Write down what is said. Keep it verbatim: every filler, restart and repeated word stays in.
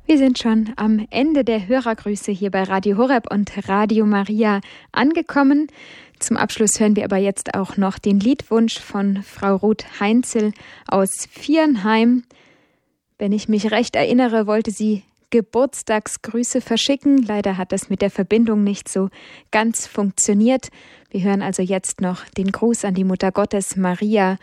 Wir sind schon am Ende der Hörergrüße hier bei Radio Horeb und Radio Maria angekommen. Zum Abschluss hören wir aber jetzt auch noch den Liedwunsch von Frau Ruth Heinzel aus Viernheim. Wenn ich mich recht erinnere, wollte sie Geburtstagsgrüße verschicken. Leider hat das mit der Verbindung nicht so ganz funktioniert. Wir hören also jetzt noch den Gruß an die Mutter Gottes Maria